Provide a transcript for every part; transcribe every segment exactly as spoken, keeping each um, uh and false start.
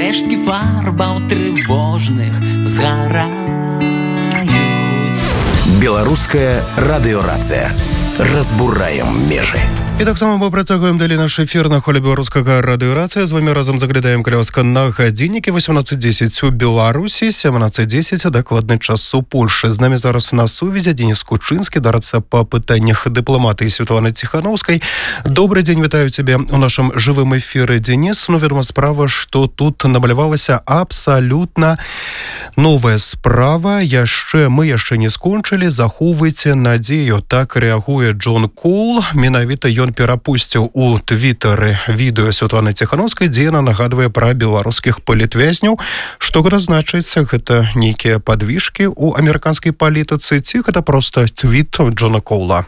рэшткі фарбаў трывожных згараюць. Беларуская радыёрацыя. Разбураем межы. І так само мы працягваем далей наш эфір на холе беларускага радыёрацыя. З вами разам заглядаем каляска на гадзіннікі. восемнадцать десять у Беларусі, семнадцать десять дакладны час у Польшы. З намі зараз на сувязі Денис Кучынскі, дарацца па пытаннях дыпламатыі Светланы Ціханаўскай. Добрый дзень, вітаю цябе у нашым жывым эфіры, Денис. Ну, вядома, справа, што тут намалявалася абсалютна новая справа. Яшчэ мы яшчэ не скончылі. Захоўвайце надзею. Так рэагуе Джон Коул. Менавіта ён перапусціў у твітары відэо Светланы Ціханаўскай, дзе яна нагадвае пра беларускіх палітвязняў. Што гэта значыць? Гэта нейкія падвішкі ў амерыканскай палітыцы, ці гэта проста твіт Джона Коула?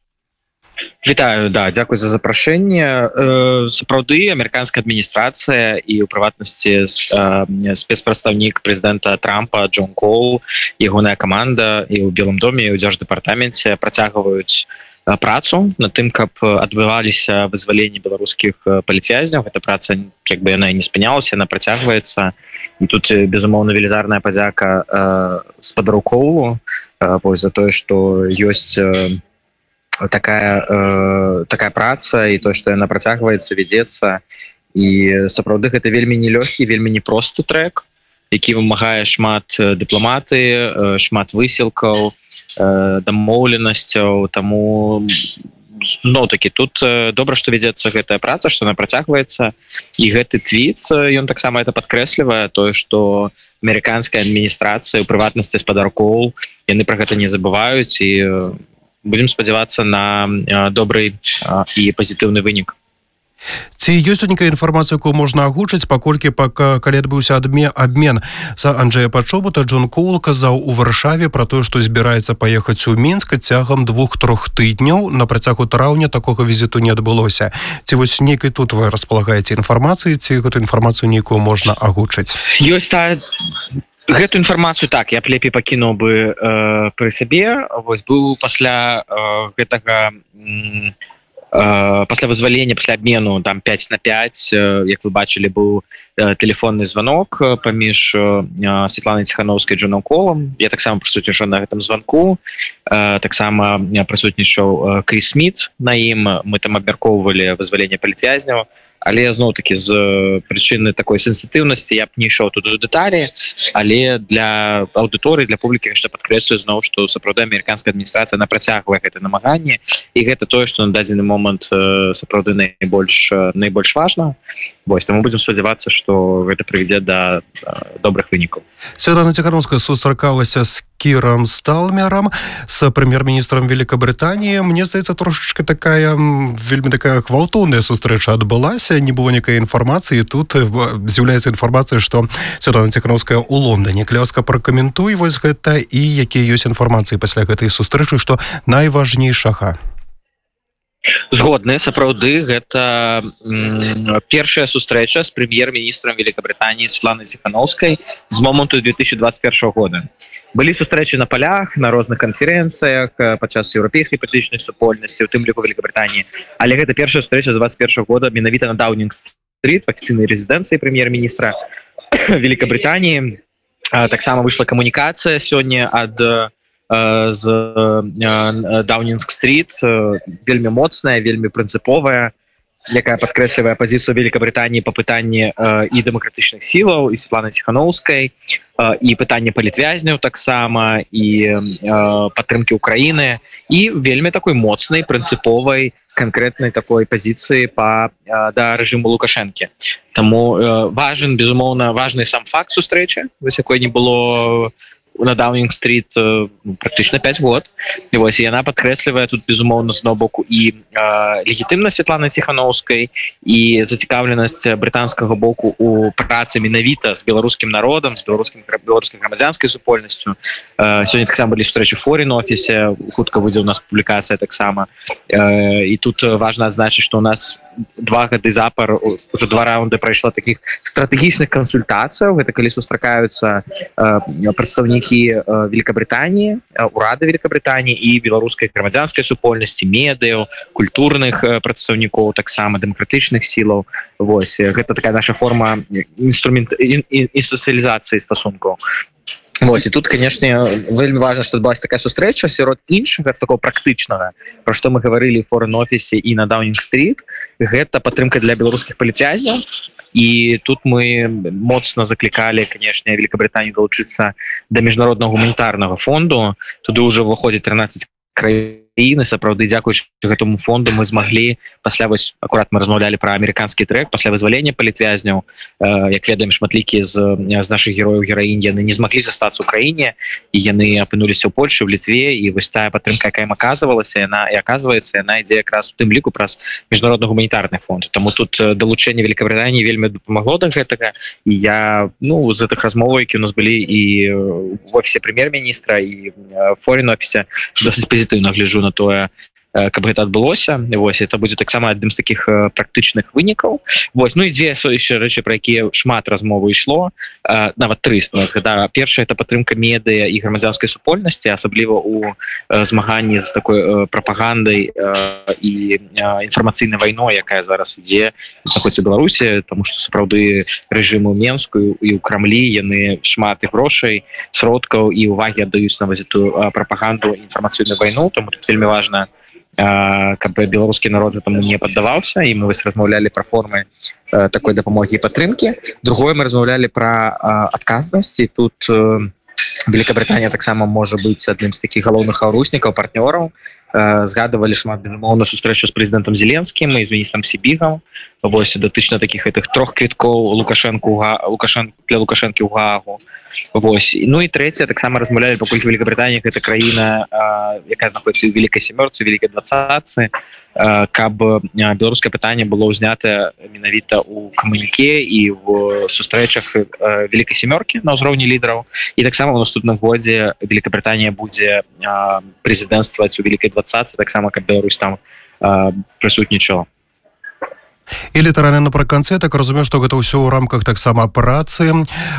Вітаю, да, дзякуй за запрашэнне. Сапраўды, амерыканская адміністрацыя і ў прыватнасці спецпрадстаўнік прэзідэнта Трампа Джон Коул, ягоная каманда і ў Белым доме, і ў Дзярждэпартаменце працягваюць працу над тым, каб адбываліся вызваленні беларускіх палітвязняў. Гэта праца, як бы яна і не спынялася, яна працягваецца. І тут, безумоўна, велізарная падзяка спадару Коулу за тое, што ёсць такая, такая праца і тое, што яна працягваецца, вядзецца. І сапраўды гэта вельмі нелёгкі, вельмі непросты трэк, які вымагае шмат дыпламатыі, шмат высілкаў, дамоўленасцяў. Таму ну такі тут добра, што вядзецца гэтая праца, што она працягваецца. І гэты твіт, ён таксама это падкрэслівае, тое, што амерыканская адміністрацыя, у прыватнасці спадар Коул, яны пра гэта не забываюць, і будзем спадзявацца на добры і пазітыўны вынік. Ці ёсць нейкая інфармацыя, якую можна агучыць, паколькі пака, калі адбыўся абмен за Анджэя Пачобута, Джон Коул казаў у Варшаве пра тое, што збіраецца паехаць у Мінск цягам двух-трох тыдняў. На працягу траўня такога візіту не адбылося. Ці вось нейкай тут вы располагаеце інфармацыі, ці гэту інфармацыю нейкую можна агучыць? Ёсць та... Гэту інфармацыю, так, я б лепей пакінуў бы э, пры сабе. Вось быў пасля э, гэтага... М- пасля вызвалення, пасля абмену там пяць на пяць, як вы бачылі, быў тэлефонны званок паміж Светланай Ціханаўскай і Джоном Коулам. Я таксама прысутнічаў на гэтым званку. Таксама прысутнічаў Кріс Сміт на ім. Мы там абмяркоўвалі вызваленне палітвязняў. Але зноў-такі з прычыны такой сенсітыўнасці я б не ішоў тут у дэталі, але для аўдыторыі, для публікі яшчэ падкрэслюю зноў, што сапраўды амерыканская адміністрацыя на працягвае гэта намаганне, і гэта тое, што на дадзены момант сапраўды найбольш найбольш важна. Вось, таму будзем спадзявацца, што гэта прывядзе да добрых вынікаў. Светлана Ціханаўская сустракалася з Кірам Сталмерам, з прэм'ер-міністрам Великабрытаніі. Мне здаецца, трошечка такая вельмі такая гвалтоўная сустрэча адбылася, не было некай інфармацыі. Тут з'яўляецца інфармацыя, што Светлана Ціханаўская ў Лондоне. Кляска, пракаментуй вось гэта, і якія ёсць інфармацыі пасля гэтай сустрэчы, што найважнейшага. Згодны, сапраўды, гэта м, першая сустрэча з прэм'ер-міністрам Великабрытаніі Светланай Ціханаўскай з моманту две тысячи двадцать первого года. Былі сустрэчы на палях, на розных канферэнцыях падчас еўрапейскай палітычнай супольнасці, у тым ліку Великабрытаніі. Але гэта першая сустрэча з двадцать первого года менавіта на Даўнінг-стрит, в афіцыйнай резідэнцыі прэм'ер-міністра Великабрытаніі. Таксама выйшла камунікацыя сёння ад з Даўнінг-стрит, вельмі моцная, вельмі прынцыповая, якая падкрэслівае пазіцыю Великабрытаніі па пытанні і дэмакратычных сілаў, і Светланы Ціханаўскай, і пытанне палітвязняў таксама, і падтрымкі Украіны, і вельмі такой моцнай, прынцыповай, канкрэтнай такой пазіцыі па да рэжыму Лукашэнкі. Таму важен, безумоўна, важны сам факт сустрэчы, вось якой не было на Даўнінг-стрит практычна пяць год. І вось яна падкрэслівае тут, безумоўна, з одного боку і э, легітымнасць Светланы Ціханаўскай, і зацікаўленасць брытанскага боку у працы менавіта з беларускім народам, з беларускім беларускай грамадзянскай супольнасцю. Э, сёння таксама былі сустрэчы ў форин-офісе, хутка выйдзе ў нас публікацыя таксама. Э, і тут важна адзначыць, што ў нас два гады запар уже два раунды прайшло таких стратэгічных кансультацыяў. Гэта калі сустракаюцца прадстаўнікі Великабрытаніі, урада Великабрытаніі і беларускай грамадзянскай супольнасці, медыяў, культурных прадстаўнікоў, таксама дэмакратычных сілаў. Вось гэта такая наша форма інструмент інстытуцыялізацыі стасункаў. Вось, і тут, канешне, вельмі важна, што адбылася такая сустрэча сярод іншага, такого практычнага, пра што мы гаварылі ў форэн-офісе і на Даўнінг-стріт, гэта падтрымка для беларускіх палітвязняў. І тут мы моцна заклікалі, канешне, Великабрытанію далучыцца да міжнароднага гуманітарнага фонду. Туды ўжо ўваходзіць трынаццаць краін. Сапраўды, дзякуючы гэтаму фонду мы змаглі, пасля вось акурат мы размаўлялі пра амерыканскі трэк, пасля вызвалення палітвязняў, як ведаем, шматлікія з, з нашых герояў, гераінь, яны не змаглі застацца ў краіне, і яны апынуліся ў Польшы, ў Літве, і вось тая падтрымка, якая ім аказвалася, яна і аказваецца, яна ідзе якраз у тым ліку праз міжнародны гуманітарны фонд. Таму тут далучэнне Великабрытаніі вельмі дапамагло да гэтага, і я, ну, з гэтых размоваў, які у нас былі і в офісе прэм'ер-міністра, і в форэн-офісе, досыць пазітыўна гляджу на тое, каб гэта адбылося. Вось, это будзе таксама адным з такіх практычных вынікаў. Вось, ну і дзве яшчэ рэчы, пра якія шмат размовы ішло, нават тры у нас гэта. Першая, это падтрымка медыа і грамадзянскай супольнасці, асабліва ў змаганні з такой прапагандай і інфармацыйнай вайной, якая зараз ідзе знаходзіцца ў Беларусі, таму што сапраўды рэжыму Менску і ў Крамлі яны шмат і грошай, сродкаў і ўвагі аддаюць на вазіту прапаганду і інфармацыйную вайну, тому тут вельмі важна, каб беларускі народ этому не паддаваўся, і мы вось размаўлялі пра формы такой дапамогі і падтрымкі. Другое, мы размаўлялі пра адказнасць, і тут Великабрытанія таксама можа быць адным з такіх галоўных хаўруснікаў, партнёраў. Згадывалі шмат, безумоўна, сустрэчу з прэзідэнтам Зеленскім і з міністрам Сібігам. Вось, датычна такіх гэтых трох квіткоў Лукашэнку, Лукашэн... для Лукашэнкі ў Гаагу. Вось. Ну і трэцяе, таксама размаўлялі, паколькі Великабрытанія гэта краіна, якая знаходіцца ў Великай Сямёрцы, Великай двадцатцы, каб беларускае пытанне было ўзнята менавіта ў камуніке і в сустрэчах Великай Сямёркі на ўзроўні лідараў. І таксама ў наступным годзе Великабрытанія будзе прэзідэнцтваць у Великай двадцатцы, таксама каб Беларусь там прысутнічала. І літаральна напрыканцы, так разумею, што гэта ўсё ў рамках таксама працы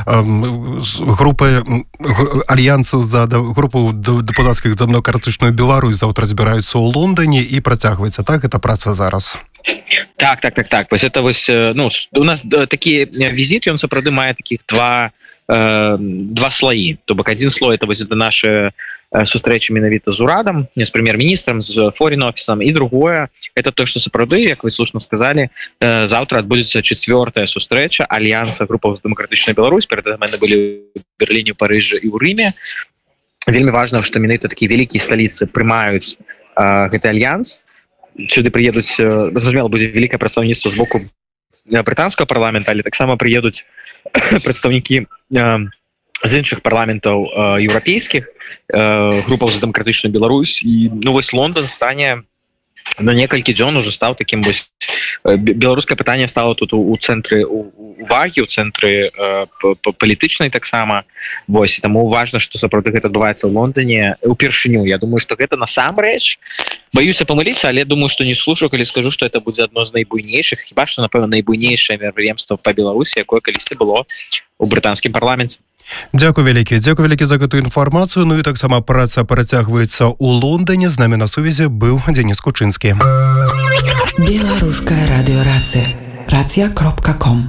групы альянсу за групу дэпутацкіх за дэмакратычную Беларусь заўтра збіраюцца ў Лондоне і працягваецца, так, гэта праца зараз. Так, так, так, так. Вось это вось, ну, у нас такі візіт, ён сапраўды мае такіх два два слоі. То бок адзін слой это вось это наша сустрэча менавіта з урадам, з прэм'ер-міністрам, з форэн-офісам, і другое это то, што сапраўды, як вы слушна сказалі, заўтра адбудзецца чацвёртая сустрэча альянса групаў з дэмакратычнай Беларусь. Перад гэтым яны былі ў Берліне, Парыжы і ў Рыме. Вельмі важна, што менавіта такія вялікія сталіцы прымаюць гэты альянс. Сюды прыедуць, зразумела, будзе вялікае прадстаўніцтва з боку брытанскага парламента, але таксама прыедуць прадстаўнікі з іншых парламентаў еўрапейскіх, групаў за дэмакратычную Беларусь. І ну вось Лондон стане на некалькі дзён уже стаў такім вось беларускае пытанне стало тут у цэнтры увагі, у цэнтры палітычнай таксама. Вось, і таму важна, што сапраўды гэта адбываецца ў Лондоне упершыню. Я думаю, што гэта насамрэч, баюся памыліцца, але думаю, што не слушаю, калі скажу, што это будзе адно з найбуйнейшых, хіба што, напэўна, найбуйнейшае мерапрыемства па Беларусі, якое калісьці было ў брытанскім парламенце. Дзякуй вялікі, дзякуй вялікі за гэтую інфармацыю. Ну і таксама праца працягваецца ў Лондоне. З намі на сувязі быў Дзеніс Кучынскі. Беларуская радыёрацыя. Рацыя кропка ком.